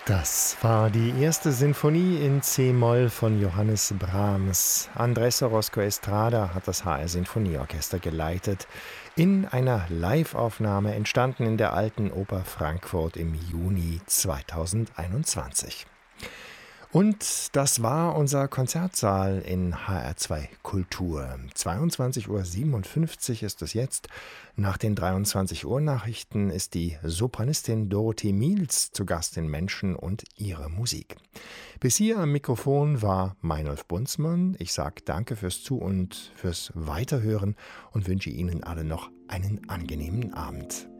Das war die erste Sinfonie in C-Moll von Johannes Brahms. Andrés Orozco Estrada hat das HR Sinfonieorchester geleitet, in einer Live-Aufnahme entstanden in der Alten Oper Frankfurt im Juni 2021. Und das war unser Konzertsaal in HR2 Kultur. 22:57 Uhr ist es jetzt. Nach den 23 Uhr Nachrichten ist die Sopranistin Dorothee Miels zu Gast in Menschen und ihre Musik. Bis hier am Mikrofon war Meinolf Bunzmann. Ich sage danke fürs Zu- und fürs Weiterhören und wünsche Ihnen alle noch einen angenehmen Abend.